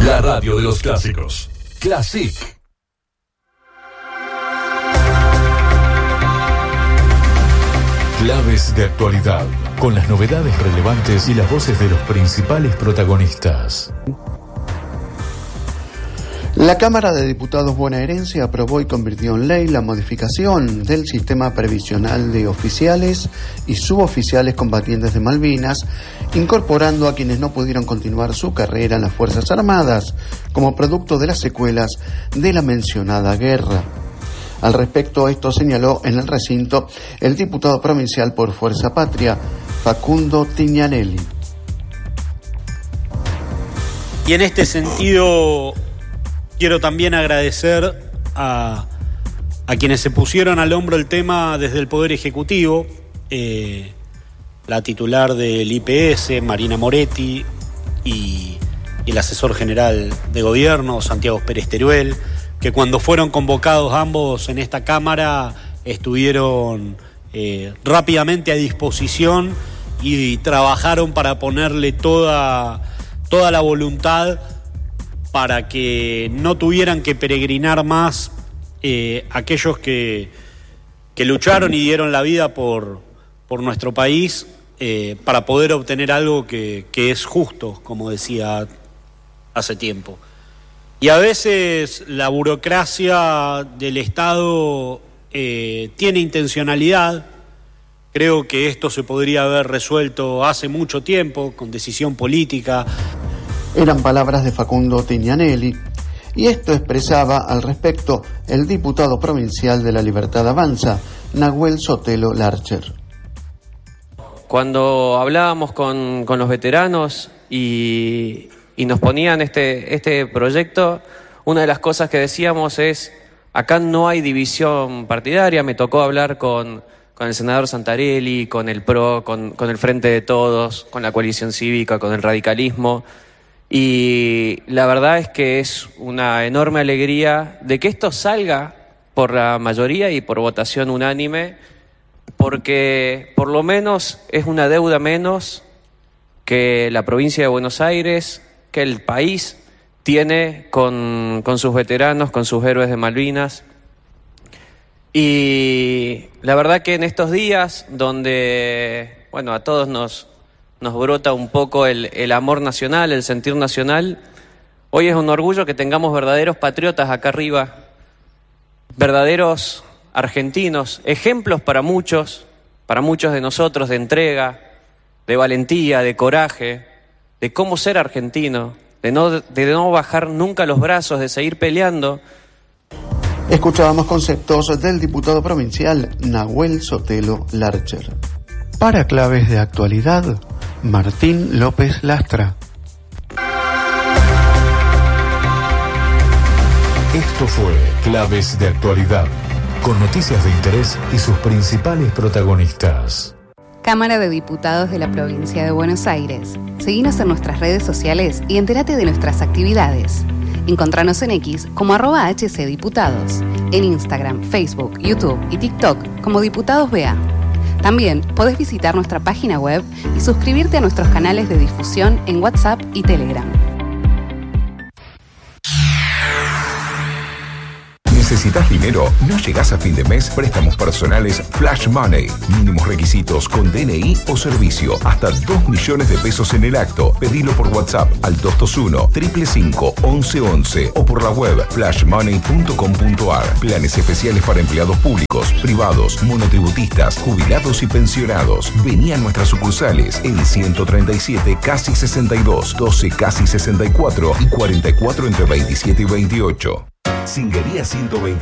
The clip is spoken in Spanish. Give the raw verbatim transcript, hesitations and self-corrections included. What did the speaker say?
La radio de los clásicos. Classic. Claves de actualidad, con las novedades relevantes y las voces de los principales protagonistas. La Cámara de Diputados bonaerense aprobó y convirtió en ley la modificación del sistema previsional de oficiales y suboficiales combatientes de Malvinas, incorporando a quienes no pudieron continuar su carrera en las Fuerzas Armadas como producto de las secuelas de la mencionada guerra. Al respecto, esto señaló en el recinto el diputado provincial por Fuerza Patria, Facundo Tignanelli. Y en este sentido, quiero también agradecer a, a quienes se pusieron al hombro el tema desde el Poder Ejecutivo, eh, la titular del I P S, Marina Moretti, y, y el asesor general de gobierno, Santiago Pérez Teruel, que cuando fueron convocados ambos en esta Cámara estuvieron eh, rápidamente a disposición y, y trabajaron para ponerle toda, toda la voluntad para que no tuvieran que peregrinar más eh, aquellos que, que lucharon y dieron la vida por, por nuestro país eh, para poder obtener algo que, que es justo, como decía hace tiempo. Y a veces la burocracia del Estado eh, tiene intencionalidad. Creo que esto se podría haber resuelto hace mucho tiempo, con decisión política. Eran palabras de Facundo Tignanelli, y esto expresaba al respecto el diputado provincial de La Libertad Avanza, Nahuel Sotelo Larcher. Cuando hablábamos con, con los veteranos y, y nos ponían este, este proyecto, una de las cosas que decíamos es: acá no hay división partidaria. Me tocó hablar con, con el senador Santarelli, con el P R O, con, con el Frente de Todos, con la coalición cívica, con el radicalismo. Y la verdad es que es una enorme alegría de que esto salga por la mayoría y por votación unánime, porque por lo menos es una deuda menos que la provincia de Buenos Aires, que el país tiene con, con sus veteranos, con sus héroes de Malvinas. Y la verdad que en estos días donde, bueno, a todos nos... nos brota un poco el, el amor nacional, el sentir nacional, hoy es un orgullo que tengamos verdaderos patriotas acá arriba, verdaderos argentinos, ejemplos para muchos, para muchos de nosotros, de entrega, de valentía, de coraje, de cómo ser argentino, de no, de no bajar nunca los brazos, de seguir peleando. Escuchábamos conceptos del diputado provincial Nahuel Sotelo Larcher. Para claves de actualidad, Martín López Lastra. Esto fue Claves de Actualidad, con noticias de interés y sus principales protagonistas. Cámara de Diputados de la Provincia de Buenos Aires. Seguinos en nuestras redes sociales y entérate de nuestras actividades. Encontranos en X como arroba hcdiputados, en Instagram, Facebook, YouTube y TikTok como Diputados B A. También podés visitar nuestra página web y suscribirte a nuestros canales de difusión en WhatsApp y Telegram. ¿Necesitas dinero? ¿No llegás a fin de mes? Préstamos personales Flash Money. Mínimos requisitos con D N I o servicio. Hasta dos millones de pesos en el acto. Pedilo por WhatsApp al dos dos uno, cinco cinco cinco, once once o por la web flash money punto com punto a r. Planes especiales para empleados públicos, privados, monotributistas, jubilados y pensionados. Vení a nuestras sucursales en ciento treinta y siete, casi sesenta y dos, doce, casi sesenta y cuatro y cuarenta y cuatro entre veintisiete y veintiocho. Singuería ciento veinte.